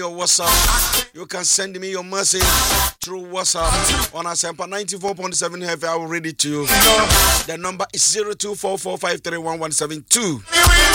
your WhatsApp. You can send me your message through WhatsApp on Asempa 94.7 FM. I will read it to you. The number is 0244531172.